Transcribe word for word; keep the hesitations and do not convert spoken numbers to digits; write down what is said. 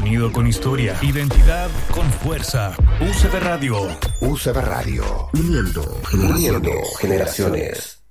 Sonido con historia. Identidad con fuerza. U C B Radio. U C B Radio. Uniendo Uniendo generaciones.